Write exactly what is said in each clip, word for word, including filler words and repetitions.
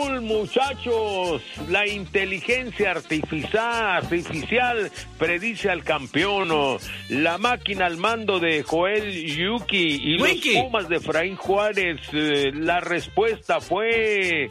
Muchachos, la inteligencia artificial, artificial predice al campeón. La máquina al mando de Joel Yuki y Wiki. Los Pumas de Efraín Juárez. Eh, la respuesta fue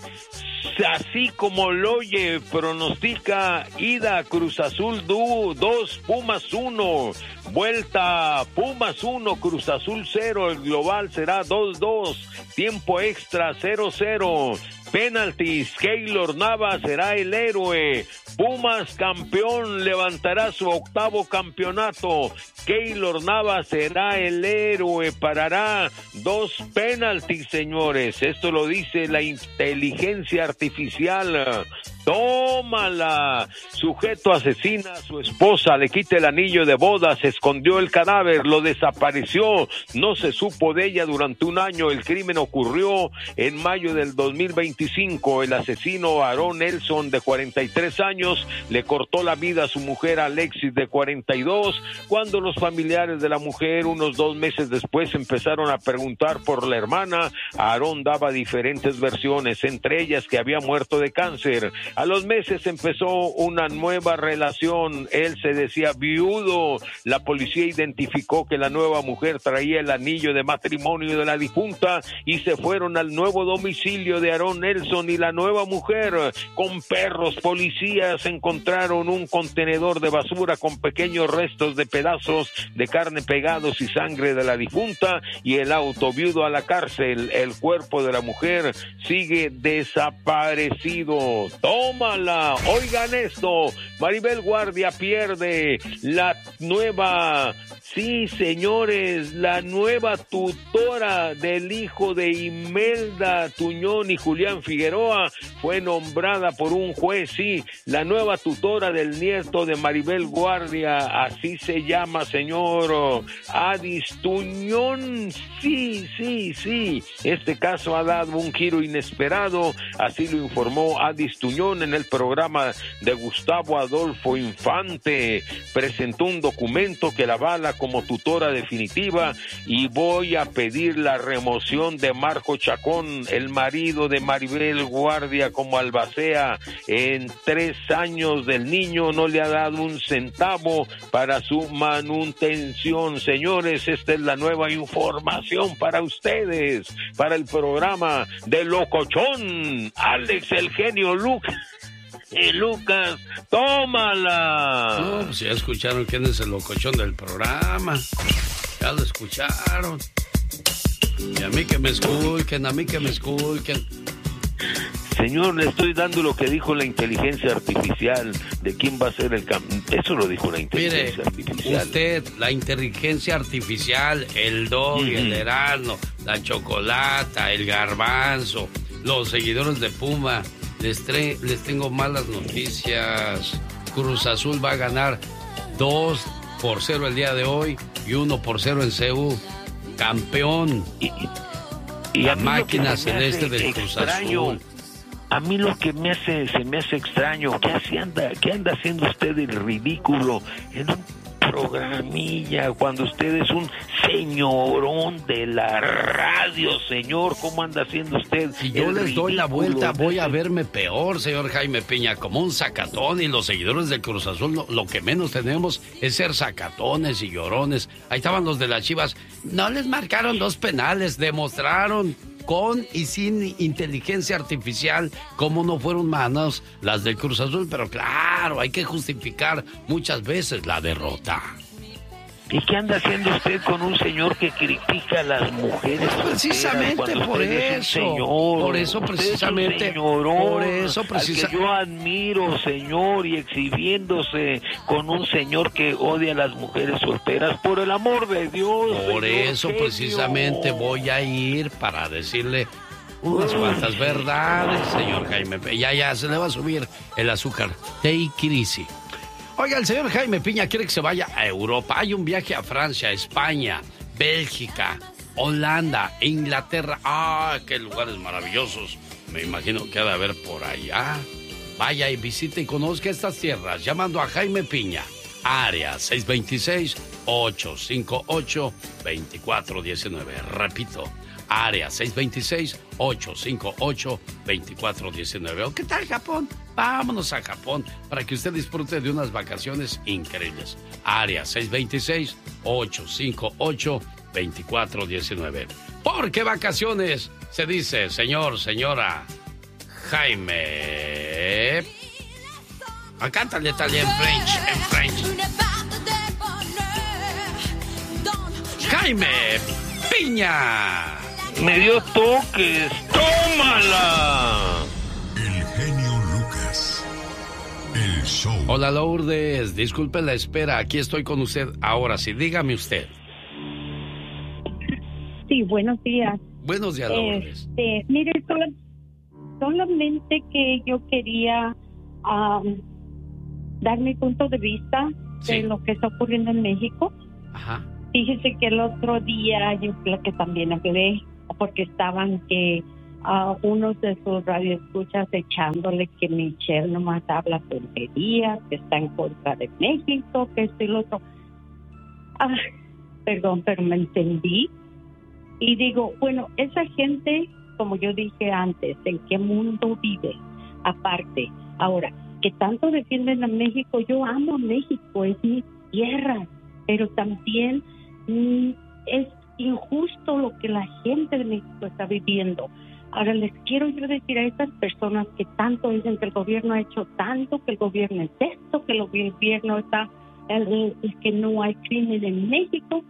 así como lo oye, pronostica ida Cruz Azul dos, Pumas uno. Vuelta Pumas uno, Cruz Azul cero. El global será dos dos. Tiempo extra cero cero. Penaltis, Keylor Navas será el héroe. Pumas campeón, levantará su octavo campeonato. Keylor Navas será el héroe, parará dos penaltis, señores. Esto lo dice la inteligencia artificial. ¡Tómala! Sujeto asesina a su esposa, le quita el anillo de boda, se escondió el cadáver, lo desapareció, no se supo de ella durante un año. El crimen ocurrió en mayo del dos mil veinticinco. El asesino Aaron Nelson, de cuarenta y tres años, le cortó la vida a su mujer Alexis, de cuarenta y dos, cuando los familiares de la mujer, unos dos meses después, empezaron a preguntar por la hermana. Aaron daba diferentes versiones, entre ellas que había muerto de cáncer. A los meses empezó una nueva relación, él se decía viudo. La policía identificó que la nueva mujer traía el anillo de matrimonio de la difunta y se fueron al nuevo domicilio de Aaron Nelson y la nueva mujer. Con perros, policías encontraron un contenedor de basura con pequeños restos de pedazos de carne pegados y sangre de la difunta y el auto. Viudo a la cárcel, el cuerpo de la mujer sigue desaparecido. ¡Tómala! Oigan esto, Maribel Guardia pierde la nueva, sí señores, la nueva tutora del hijo de Imelda Tuñón y Julián Figueroa fue nombrada por un juez, sí, la nueva tutora del nieto de Maribel Guardia, así se llama, señor Adis Tuñón, sí, sí, sí, este caso ha dado un giro inesperado, así lo informó Adis Tuñón en el programa de Gustavo Adolfo Infante. Presentó un documento que la avala como tutora definitiva y voy a pedir la remoción de Marco Chacón, el marido de Maribel Guardia, como albacea. En tres años del niño no le ha dado un centavo para su manutención. Señores, esta es la nueva información para ustedes, para el programa de Locochón. Alex, el genio Lucas. Y Lucas, tómala. No, pues ya escucharon quién es el locochón del programa. Ya lo escucharon. Y a mí que me esculquen, a mí que me esculquen. Señor, le estoy dando lo que dijo la inteligencia artificial de quién va a ser el campeón. Eso lo dijo la inteligencia Mire, artificial. Usted, la inteligencia artificial, el Dog, mm-hmm. el Erasmo, la Chocolata, el Garbanzo, los seguidores de Puma. Les, tre- les tengo malas noticias. Cruz Azul va a ganar dos por cero el día de hoy y uno por cero en C U. Campeón. Y, y la máquina celeste del Cruz Azul. A mí lo que me hace, se me hace extraño, ¿qué así anda, qué anda haciendo usted el ridículo en un programilla cuando usted es un señorón de la radio, señor? ¿Cómo anda haciendo usted? Si yo les doy la vuelta, voy a verme peor, señor Jaime Piña, como un sacatón, y los seguidores del Cruz Azul lo, lo que menos tenemos es ser sacatones y llorones. Ahí estaban los de las Chivas, no les marcaron dos penales, demostraron con y sin inteligencia artificial cómo no fueron manos las del Cruz Azul, pero claro, hay que justificar muchas veces la derrota. ¿Y qué anda haciendo usted con un señor que critica a las mujeres? Precisamente por eso. Señor, por eso precisamente. Es un señorón, por eso precisamente. Yo admiro, señor, y exhibiéndose con un señor que odia a las mujeres solteras. Por el amor de Dios. Por eso genio. Precisamente voy a ir para decirle unas cuantas verdades, señor Jaime. Ya, ya, se le va a subir el azúcar. Take it easy. Oiga, el señor Jaime Piña quiere que se vaya a Europa. Hay un viaje a Francia, España, Bélgica, Holanda, Inglaterra. ¡Ah, qué lugares maravillosos! Me imagino que ha de haber por allá. Vaya y visite y conozca estas tierras llamando a Jaime Piña. Área seis dos seis, ocho cinco ocho, dos cuatro uno nueve. Repito, área seis dos seis, ocho cinco ocho, dos cuatro uno nueve. ¿O qué tal Japón? Vámonos a Japón para que usted disfrute de unas vacaciones increíbles. Área seis dos seis, ocho cinco ocho, dos cuatro uno nueve. ¿Por qué vacaciones? Se dice, señor, señora Jaime. Ah, cántale tal en French, en French. Jaime Piña. Me dio toques. ¡Tómala! El genio Lucas. El show. Hola Lourdes, disculpe la espera. Aquí estoy con usted. Ahora sí, dígame usted. Sí, buenos días. Buenos días, Lourdes. Este, mire, solo, solamente que yo quería um, dar mi punto de vista sí. de lo que está ocurriendo en México. Ajá. Fíjese que el otro día yo creo que también hablé porque estaban que uh, unos de sus radioescuchas echándole que Michelle nomás habla tonterías, que está en contra de México, que esto y lo otro. Ah, perdón, pero me entendí. Y digo, bueno, esa gente, como yo dije antes, ¿en qué mundo vive? Aparte, ahora, que tanto defienden a México, yo amo a México, es mi tierra, pero también mm, es injusto lo que la gente de México está viviendo. Ahora les quiero yo decir a estas personas que tanto dicen que el gobierno ha hecho tanto, que el gobierno es esto, que el gobierno está, el, el que no hay crimen en México,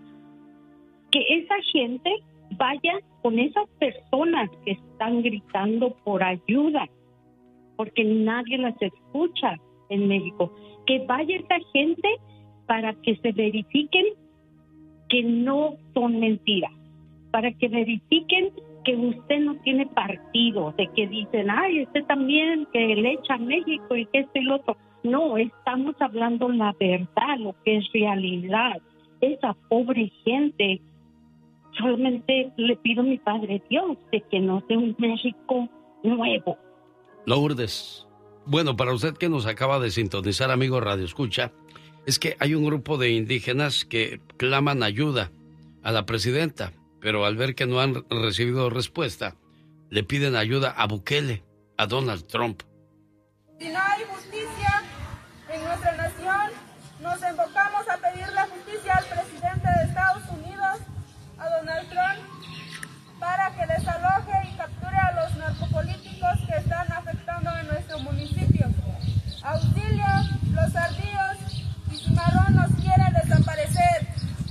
que esa gente vaya con esas personas que están gritando por ayuda, porque nadie las escucha en México, que vaya esa gente para que se verifiquen que no son mentiras, para que verifiquen que usted no tiene partido, de que dicen, ay, usted también, que le echa a México y que esto y lo otro. No, estamos hablando la verdad, lo que es realidad. Esa pobre gente, solamente le pido a mi Padre Dios de que nos dé un México nuevo. Lourdes, bueno, para usted que nos acaba de sintonizar, amigo Radio Escucha, es que hay un grupo de indígenas que claman ayuda a la presidenta, pero al ver que no han recibido respuesta, le piden ayuda a Bukele, a Donald Trump. Si no hay justicia en nuestra nación, nos enfocamos a pedir la justicia al presidente de Estados Unidos, a Donald Trump, para que desaloje y capture a los narcopolíticos que están afectando a nuestro municipio. Auxilio, los ardillos y Cimarrón nos quieren desaparecer.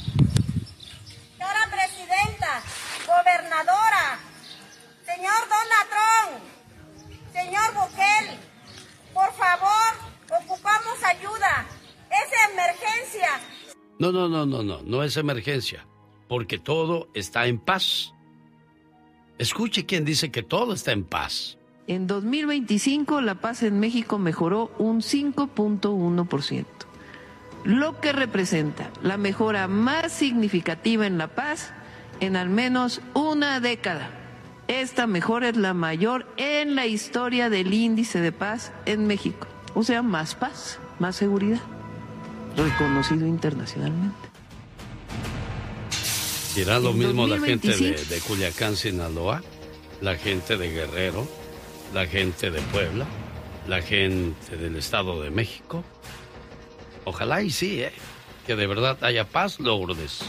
Señora presidenta, gobernadora, señor Donald Trump, señor Bukele, por favor, ocupamos ayuda. Es emergencia. No, no, no, no, no, no es emergencia, porque todo está en paz. Escuche quién dice que todo está en paz. En dos mil veinticinco la paz en México mejoró un cinco punto uno por ciento, lo que representa la mejora más significativa en la paz en al menos una década. Esta mejora es la mayor en la historia del índice de paz en México. O sea, más paz, más seguridad, reconocido internacionalmente. ¿Dirá lo mismo la gente de, de Culiacán, Sinaloa, la gente de Guerrero, la gente de Puebla, la gente del Estado de México? Ojalá y sí, ¿eh? Que de verdad haya paz, Lourdes.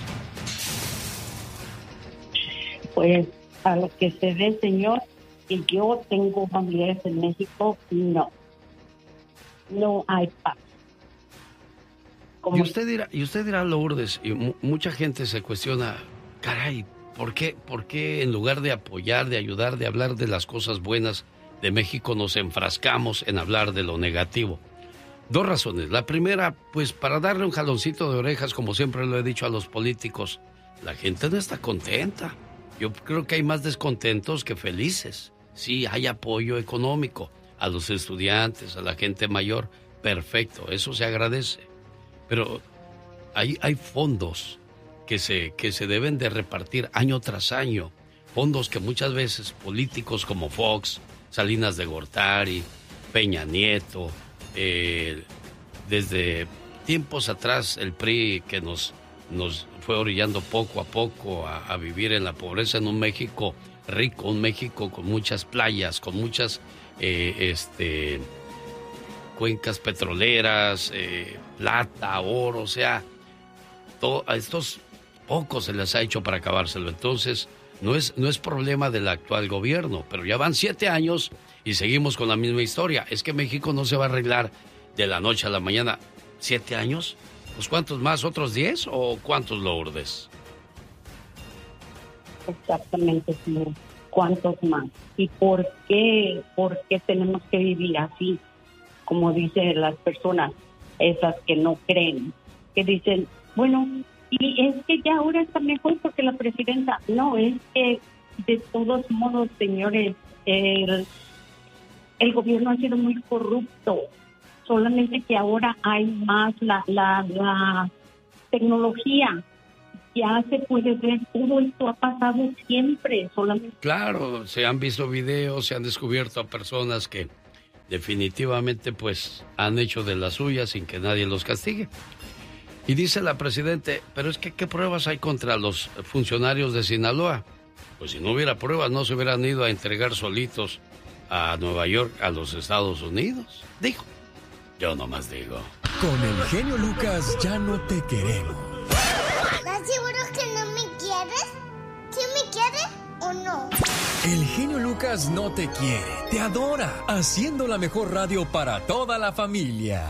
Pues a lo que se ve, señor, que yo tengo familiares en México, no. No hay paz. Como... Y usted dirá, y usted dirá, Lourdes, y mu- mucha gente se cuestiona, caray, ¿por qué, ¿por qué en lugar de apoyar, de ayudar, de hablar de las cosas buenas de México nos enfrascamos en hablar de lo negativo? Dos razones. La primera, pues para darle un jaloncito de orejas, como siempre lo he dicho a los políticos, la gente no está contenta. Yo creo que hay más descontentos que felices. Sí, hay apoyo económico a los estudiantes, a la gente mayor, perfecto, eso se agradece. Pero hay, hay fondos que se, que se deben de repartir año tras año, fondos que muchas veces políticos como Fox, Salinas de Gortari, Peña Nieto, eh, desde tiempos atrás el P R I que nos nos fue orillando poco a poco a, a vivir en la pobreza, en un México rico, un México con muchas playas, con muchas eh, este, cuencas petroleras, eh, plata, oro, o sea, todo, a estos pocos se les ha hecho para acabárselo. Entonces, no es, no es problema del actual gobierno, pero ya van siete años y seguimos con la misma historia. Es que México no se va a arreglar de la noche a la mañana. ¿Siete años? Pues ¿cuántos más? ¿Otros diez o cuántos, Lourdes? Exactamente, señor. ¿Cuántos más? ¿Y por qué, por qué tenemos que vivir así? Como dicen las personas, esas que no creen, que dicen, bueno, y es que ya ahora está mejor porque la presidenta... No, es que de todos modos, señores, el, el gobierno ha sido muy corrupto. Solamente que ahora hay más la, la, la tecnología. Ya se puede ver, todo esto ha pasado siempre, solamente. Claro, se han visto videos, se han descubierto a personas que definitivamente pues han hecho de las suyas sin que nadie los castigue. Y dice la presidente, pero es que ¿qué pruebas hay contra los funcionarios de Sinaloa? Pues si no hubiera pruebas no se hubieran ido a entregar solitos a Nueva York, a los Estados Unidos, dijo. Yo nomás digo. Con el genio Lucas ya no te queremos. ¿Estás seguro que no me quieres? ¿Sí me quieres o no? El genio Lucas no te quiere, te adora, haciendo la mejor radio para toda la familia.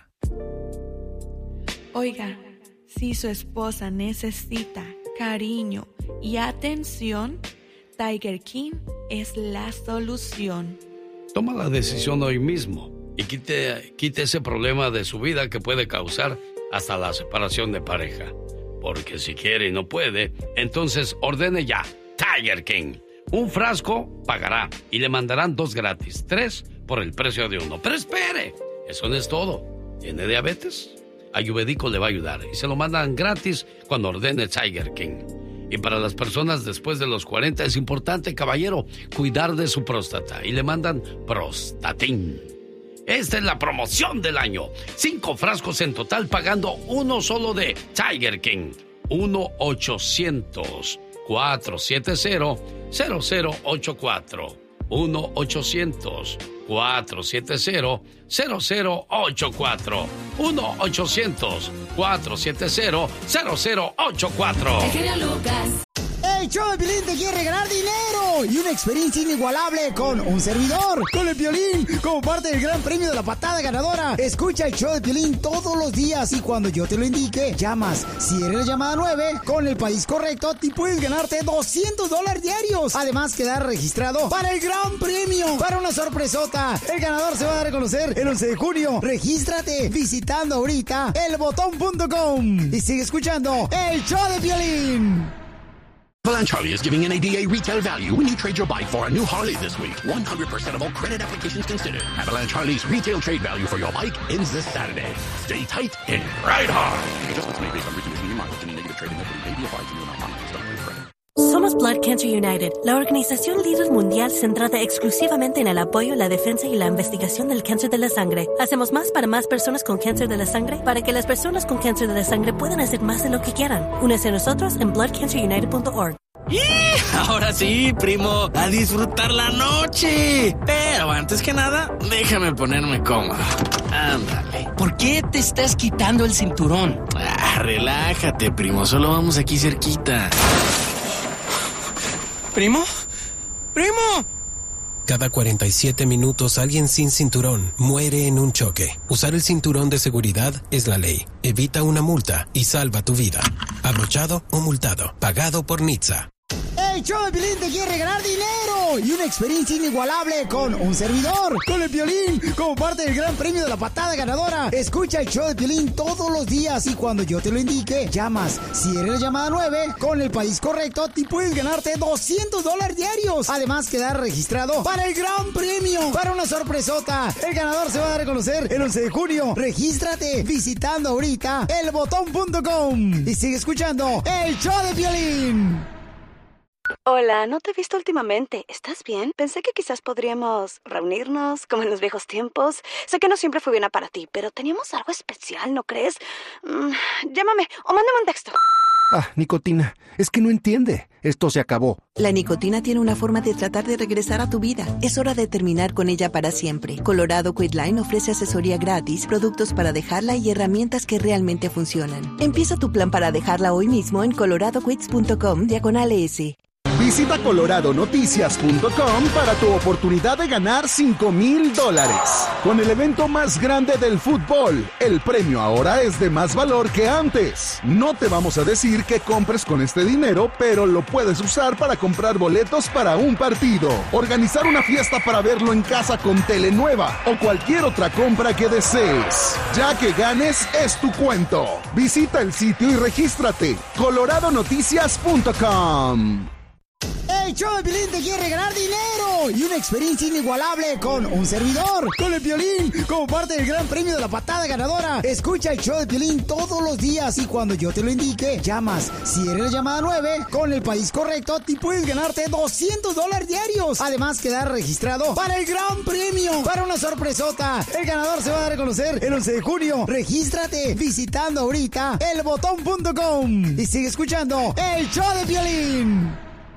Oiga, si su esposa necesita cariño y atención, Tiger King es la solución. Toma la decisión hoy mismo y quite, quite ese problema de su vida que puede causar hasta la separación de pareja. Porque si quiere y no puede, entonces ordene ya Tiger King. Un frasco pagará y le mandarán dos gratis, tres por el precio de uno. Pero espere, eso no es todo. ¿Tiene diabetes? Ayurvédico le va a ayudar y se lo mandan gratis cuando ordene Tiger King. Y para las personas después de los cuarenta es importante, caballero, cuidar de su próstata y le mandan Prostatin. Esta es la promoción del año. Cinco frascos en total pagando uno solo de Tiger King. uno ochocientos, cuatrocientos setenta, cero cero ocho cuatro. uno ochocientos, cuatrocientos setenta, cero cero ocho cuatro. uno ochocientos, cuatrocientos setenta, cero cero ocho cuatro. El genio Lucas. El show de Piolín te quiere regalar dinero y una experiencia inigualable con un servidor, con el Piolín, como parte del gran premio de la patada ganadora. Escucha el show de Piolín todos los días y cuando yo te lo indique, llamas. Si eres la llamada nueve, con el país correcto, te puedes ganarte doscientos dólares diarios. Además, quedar registrado para el gran premio, para una sorpresota. El ganador se va a dar a conocer el once de junio. Regístrate visitando ahorita el botón punto com y sigue escuchando el show de Piolín. Avalanche Harley is giving N A D A retail value when you trade your bike for a new Harley this week. one hundred percent of all credit applications considered. Avalanche Harley's retail trade value for your bike ends this Saturday. Stay tight and ride hard. Adjustments made based on recent and mileage and negative trading equity may be applied to new and non-mileage. Don't worry, credit. Somos Blood Cancer United, la organización líder mundial centrada exclusivamente en el apoyo, la defensa y la investigación del cáncer de la sangre. Hacemos más para más personas con cáncer de la sangre para que las personas con cáncer de la sangre puedan hacer más de lo que quieran. Únese a nosotros en blood cancer united punto org. ¡Yeah! Ahora sí, primo, a disfrutar la noche. Pero antes que nada, déjame ponerme cómodo. Ándale. ¿Por qué te estás quitando el cinturón? Ah, relájate, primo, solo vamos aquí cerquita. ¿Primo? ¡Primo! Cada cuarenta y siete minutos alguien sin cinturón muere en un choque. Usar el cinturón de seguridad es la ley. Evita una multa y salva tu vida. Abrochado o multado. Pagado por N H T S A. El show de Piolín te quiere regalar dinero y una experiencia inigualable con un servidor, con el Piolín, como parte del gran premio de la patada ganadora. Escucha el show de Piolín todos los días y cuando yo te lo indique, llamas. Si eres la llamada nueve, con el país correcto, te puedes ganarte doscientos dólares diarios. Además, quedar registrado para el gran premio, para una sorpresota. El ganador se va a dar a conocer el once de junio. Regístrate visitando ahorita el botón punto com y sigue escuchando el show de Piolín. Hola, no te he visto últimamente. ¿Estás bien? Pensé que quizás podríamos reunirnos, como en los viejos tiempos. Sé que no siempre fue buena para ti, pero teníamos algo especial, ¿no crees? Mm, llámame o mándame un texto. Ah, nicotina, es que no entiende. Esto se acabó. La nicotina tiene una forma de tratar de regresar a tu vida. Es hora de terminar con ella para siempre. Colorado Quitline ofrece asesoría gratis, productos para dejarla y herramientas que realmente funcionan. Empieza tu plan para dejarla hoy mismo en coloradoquits.com diagonal S. Visita colorado noticias punto com para tu oportunidad de ganar cinco mil dólares. Con el evento más grande del fútbol, el premio ahora es de más valor que antes. No te vamos a decir qué compres con este dinero, pero lo puedes usar para comprar boletos para un partido, organizar una fiesta para verlo en casa con tele nueva o cualquier otra compra que desees. Ya que ganes, es tu cuento. Visita el sitio y regístrate. colorado noticias punto com. El show de Piolín te quiere ganar dinero y una experiencia inigualable con un servidor, con el Piolín, como parte del gran premio de la patada ganadora. Escucha el show de Piolín todos los días y cuando yo te lo indique, llamas. Si eres la llamada nueve, con el país correcto, te puedes ganarte doscientos dólares diarios. Además, quedar registrado para el gran premio, para una sorpresota. El ganador se va a dar a conocer el once de junio. Regístrate visitando ahorita el botón punto com y sigue escuchando el show de Piolín.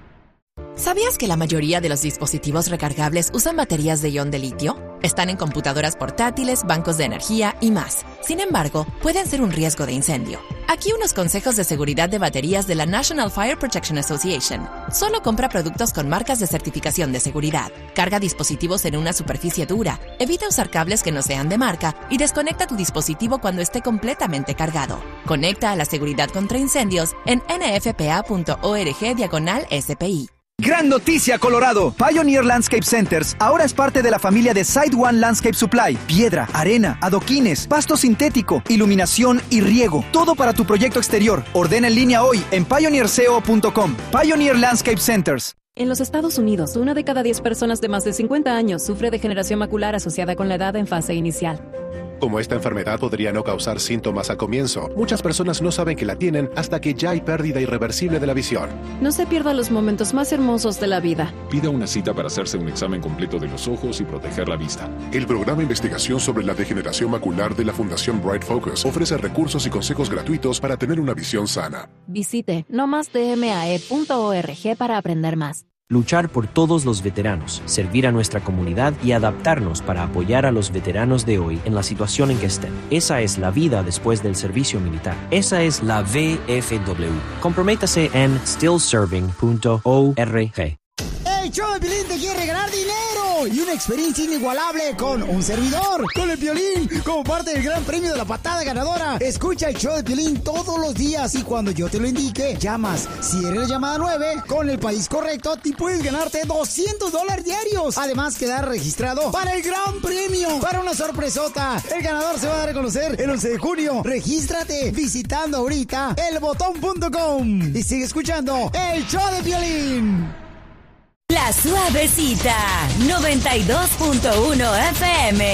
¿Sabías que la mayoría de los dispositivos recargables usan baterías de ion de litio? Están en computadoras portátiles, bancos de energía y más. Sin embargo, pueden ser un riesgo de incendio. Aquí unos consejos de seguridad de baterías de la National Fire Protection Association. Solo compra productos con marcas de certificación de seguridad. Carga dispositivos en una superficie dura. Evita usar cables que no sean de marca y desconecta tu dispositivo cuando esté completamente cargado. Conecta a la seguridad contra incendios en n f p a punto org diagonal S P I. Gran noticia, Colorado. Pioneer Landscape Centers ahora es parte de la familia de Side One Landscape Supply. Piedra, arena, adoquines, pasto sintético, iluminación y riego. Todo para tu proyecto exterior. Ordena en línea hoy en pioneer c o punto com. Pioneer Landscape Centers. En los Estados Unidos, una de cada diez personas de más de cincuenta años sufre degeneración macular asociada con la edad en fase inicial. Como esta enfermedad podría no causar síntomas al comienzo, muchas personas no saben que la tienen hasta que ya hay pérdida irreversible de la visión. No se pierda los momentos más hermosos de la vida. Pida una cita para hacerse un examen completo de los ojos y proteger la vista. El programa de investigación sobre la degeneración macular de la Fundación Bright Focus ofrece recursos y consejos gratuitos para tener una visión sana. Visite no más d m a e punto org para aprender más. Luchar por todos los veteranos, servir a nuestra comunidad y adaptarnos para apoyar a los veteranos de hoy en la situación en que estén. Esa es la vida después del servicio militar. Esa es la V F W. Comprométase en still serving punto org. El show de Piolín te quiere ganar dinero y una experiencia inigualable con un servidor, con el Piolín, como parte del gran premio de la patada ganadora. Escucha el show de Piolín todos los días y cuando yo te lo indique, llamas. Si eres la llamada nueve, con el país correcto, te puedes ganarte doscientos dólares diarios. Además, quedar registrado para el gran premio, para una sorpresota. El ganador se va a dar a conocer el once de junio. Regístrate visitando ahorita el botón punto com y sigue escuchando el show de Piolín. La Suavecita, noventa y dos punto uno F M.